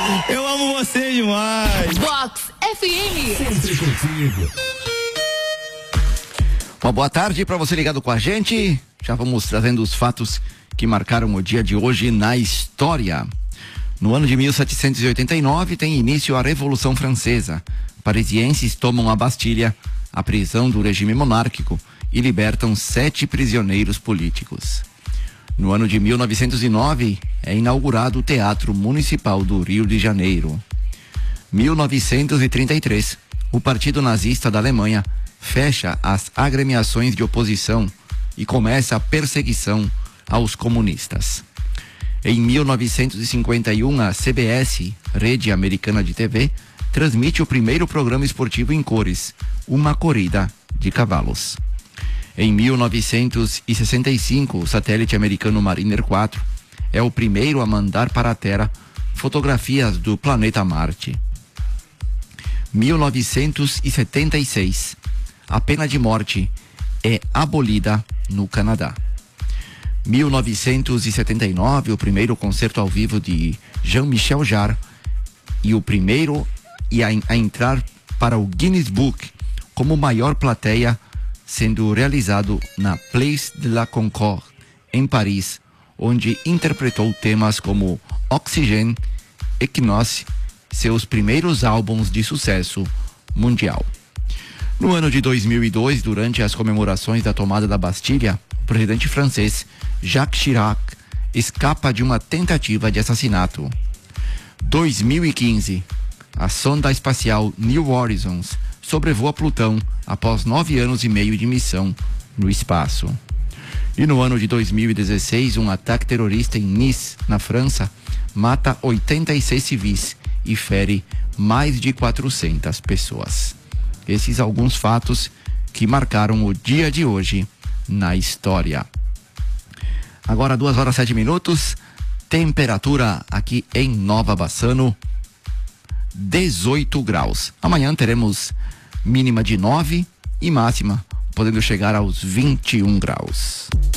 Eu amo você demais. Vox FM. Sempre contigo. Uma boa tarde para você ligado com a gente. Já vamos trazendo os fatos que marcaram o dia de hoje na história. No ano de 1789 tem início a Revolução Francesa. Parisienses tomam a Bastilha, a prisão do regime monárquico, e libertam 7 prisioneiros políticos. No ano de 1909 é inaugurado o Teatro Municipal do Rio de Janeiro. 1933, o Partido Nazista da Alemanha fecha as agremiações de oposição e começa a perseguição aos comunistas. Em 1951, a CBS, Rede Americana de TV, transmite o primeiro programa esportivo em cores, uma corrida de cavalos. Em 1965, o satélite americano Mariner 4 é o primeiro a mandar para a Terra fotografias do planeta Marte. 1976, a pena de morte é abolida no Canadá. 1979, o primeiro concerto ao vivo de Jean-Michel Jarre e o primeiro a entrar para o Guinness Book como maior plateia, sendo realizado na Place de la Concorde, em Paris, onde interpretou temas como Oxygène e Equinoxe, seus primeiros álbuns de sucesso mundial. No ano de 2002, durante as comemorações da tomada da Bastilha, o presidente francês Jacques Chirac escapa de uma tentativa de assassinato. 2015, a sonda espacial New Horizons sobrevoa Plutão após 9 anos e meio de missão no espaço. E no ano de 2016, um ataque terrorista em Nice, na França, mata 86 civis e fere mais de 400 pessoas. Esses alguns fatos que marcaram o dia de hoje na história. Agora 2h07, temperatura aqui em Nova Bassano, 18 graus. Amanhã teremos mínima de 9 e máxima podendo chegar aos 21 graus.